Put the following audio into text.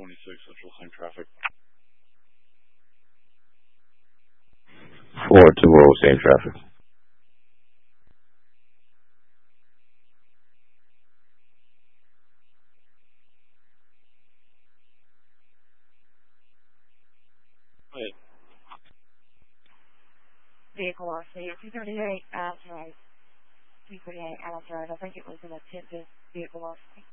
Central Time traffic. 420, same traffic. Wait. Vehicle RC 238 Adams Road. 238 Adams Road. I think it was an attempted vehicle RC.